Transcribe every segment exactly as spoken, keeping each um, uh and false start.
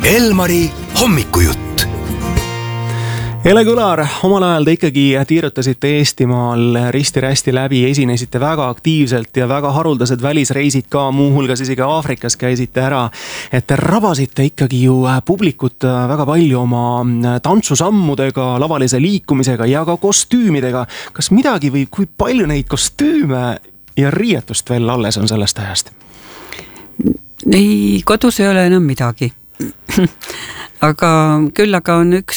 Elmari hommikujutt. Ele Kõlar, omal ajal te ikkagi tiirutasite Eestimaal risti-rästi läbi, esinesite väga aktiivselt ja väga haruldased välisreisid ka, muuhulgas isegi Aafrikas käisite ära. Et te rabasite ikkagi ju publikut väga palju oma tantsusammudega, lavalise liikumisega ja ka kostüümidega. Kas midagi või kui palju neid kostüüme ja riietust veel alles on sellest ajast? Ei, kodus ei ole enam midagi. Aga küll aga on üks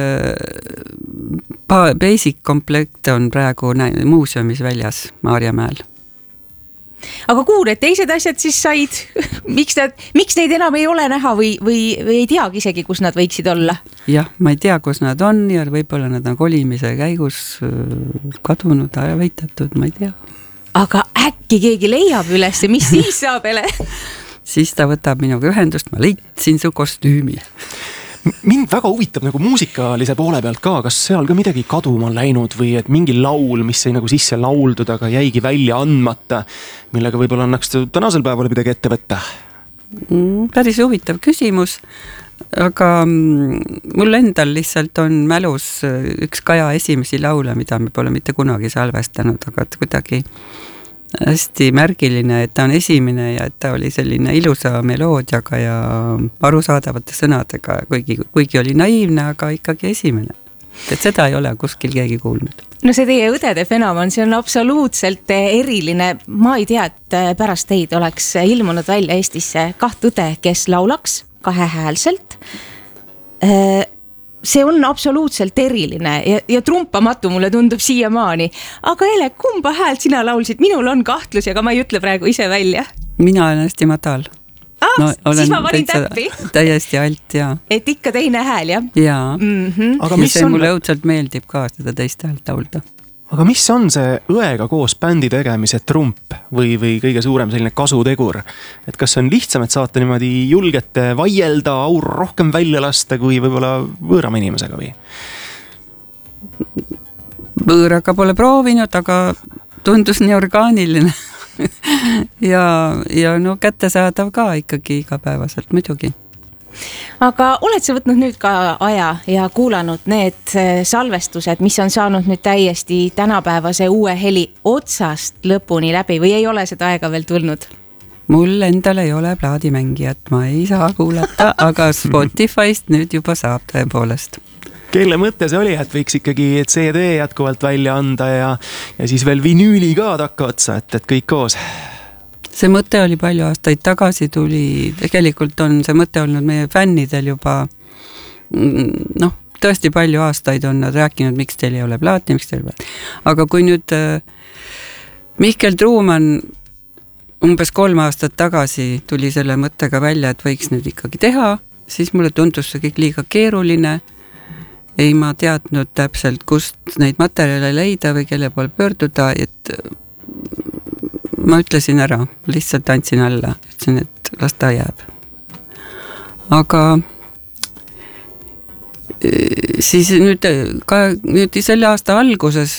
basic komplekt on praegu muuseumis väljas Maarjamäel. Aga kuul, et teised asjad siis said, miks, nad, miks neid enam ei ole näha või, või, või ei teagi isegi, kus nad võiksid olla? Jah, ma ei tea, kus nad on ja võib-olla nad on kolimise käigus kadunud, väitatud, ma ei tea. Aga äkki keegi leiab üles, mis siis saab, Ele? Siis ta võtab minuga ühendust, ma leidsin su kostüümi. Mind väga huvitab nagu muusikalise poole pealt ka, kas seal ka midagi kaduma on läinud või et mingi laul, mis ei nagu sisse lauldud, aga jäigi välja andmata, millega võib-olla annaks tänasel päeval midagi ette võtta? Mm, päris huvitav küsimus, aga mul endal lihtsalt on mälus üks Kaja esimesi laule, mida me pole mitte kunagi salvestanud, aga kuidagi hästi märgiline, et ta on esimene ja et ta oli selline ilusa meloodiaga ja arusaadavate sõnadega, kuigi, kuigi oli naiivne, aga ikkagi esimene. Et seda ei ole kuskil keegi kuulnud. No see teie õdede fenomen, see on absoluutselt eriline. Ma ei tea, et pärast teid oleks ilmunud välja Eestisse kaht õde, kes laulaks kahehäälselt. See on absoluutselt eriline ja, ja trumpamatu mulle tundub siiamaani. Aga Ele, kumba häält sina laulsid? Minul on kahtlus, aga ma ei ütle praegu ise välja. Mina olen hästi matal. Ah, no, siis ma panin täppi. Täiesti alt, jaa. Et ikka teine hääl, jah? Jaa. Mm-hmm. Aga mis ja see on... mulle õudselt meeldib ka seda teist häält laulda. Aga mis on see õega koos bändi tegemise trump või, või kõige suurem selline kasutegur? Et kas on lihtsam, et saate niimoodi julgete vaielda, aur rohkem välja lasta kui võib-olla võõrama inimesega või? Võõraga pole proovinud, aga tundus nii orgaaniline ja, ja no kättesaadav ka ikkagi igapäevaselt muidugi. Aga oled sa võtnud nüüd ka aja ja kuulanud need salvestused, mis on saanud nüüd täiesti tänapäevase uue heli otsast lõpuni läbi või ei ole seda aega veel tulnud? Mul endal ei ole plaadimängijat, ma ei saa kuulata, aga Spotify'st nüüd juba saab tõepoolest. Kelle mõte see oli, et võiks ikkagi C D jätkuvalt välja anda ja, ja siis veel vinüüli ka takka otsa, et, et kõik koos? See mõte oli palju aastaid tagasi tuli, tegelikult on see mõte olnud meie fännidel juba, noh, tõesti palju aastaid on nad rääkinud, miks teil ei ole plaati, miks teil ei ole. Aga kui nüüd Mihkel Truuman umbes kolm aastat tagasi tuli selle mõttega välja, et võiks nüüd ikkagi teha, siis mulle tundus see kõik liiga keeruline. Ei ma teadnud täpselt, kust neid materjale leida või kelle pool pöörduda, et ma ütlesin ära, lihtsalt andsin alla, ütlesin, et las ta jääb. Aga siis nüüd, ka, nüüd selle aasta alguses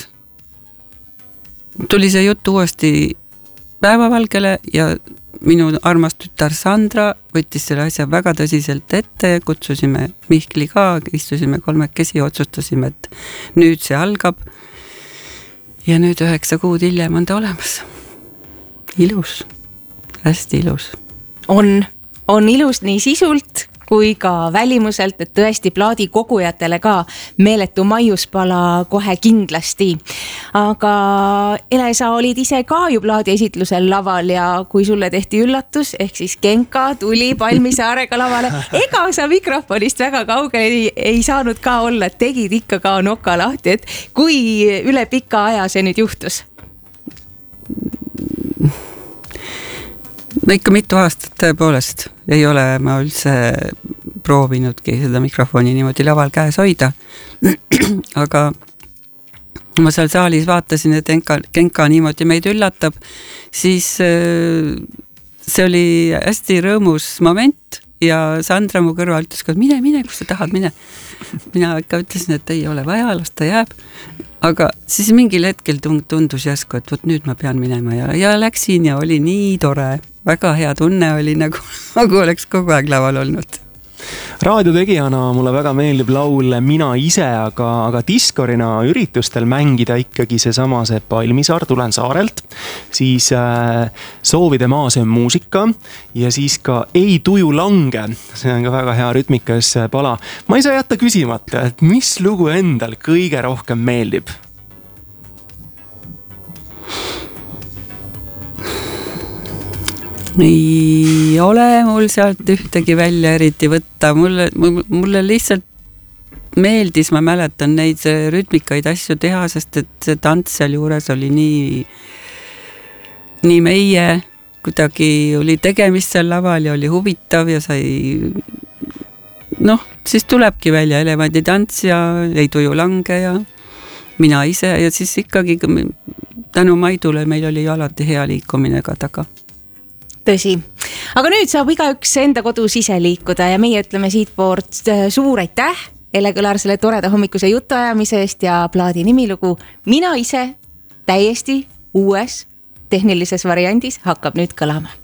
tuli see jutt uuesti päevavalgele ja minu armas tütar Sandra võttis selle asja väga tõsiselt ette, kutsusime Mihkli ka, istusime kolmekesi ja otsustasime, et nüüd see algab ja nüüd üheksa kuud hiljem on ta olemas. Ilus, hästi ilus. On, on ilus nii sisult kui ka välimuselt, et tõesti plaadi kogujatele ka meeletu maiuspala kohe kindlasti. Aga Ele, sa olid ise ka ju plaadi esitlusel laval ja kui sulle tehti üllatus, ehk siis Genka tuli Palmisaarega lavale, ega sa mikrofonist väga kaugele ei, ei saanud ka olla, et tegid ikka ka noka lahti, et kui üle pika aja see nüüd juhtus? No ikka mitu aastat tõepoolest ei ole ma üldse proovinudki seda mikrofoni niimoodi laval käes hoida. Aga ma seal saalis vaatasin, et Genka, Genka niimoodi meid üllatab, siis see oli hästi rõõmus moment ja Sandra mu kõrval ütles, et mine, mine, kus sa tahad, mine. Mina ikka ütlesin, et ei ole vaja, las ta jääb. Aga siis mingil hetkel tundus jäsku, et võt nüüd ma pean minema ja, ja läksin ja oli nii tore. Väga hea tunne oli, nagu, nagu oleks kogu aeg laval olnud. raadiotegijana mulle väga meeldib laul Mina ise, aga, aga diskorina üritustel mängida ikkagi seesama see Palmisaar, tulen saarelt, siis äh, Soovide maa, see on muusika ja siis ka Ei tuju lange, see on ka väga hea rütmikas pala. Ma ei saa jätta küsimata, et mis lugu endal kõige rohkem meeldib? Ei ole mul sealt ühtegi välja eriti võtta, mulle, mulle lihtsalt meeldis, ma mäletan neid rütmikaid asju teha, sest et see tants seal juures oli nii, nii meie, kuidagi oli tegemist seal laval ja oli huvitav ja sai, noh, siis tulebki välja Elevandi tants ja Ei tuju lange ja Mina ise ja siis ikkagi tänu Maidule meil oli alati hea liikumine ka taga. Tõsi, aga nüüd saab igaüks enda kodus ise liikuda ja meie ütleme siit poolt suur aitäh Ele Kõlar selle toreda hommikuse jutuajamise eest ja plaadi nimilugu Mina ise täiesti uues tehnilises variandis hakkab nüüd kõlama.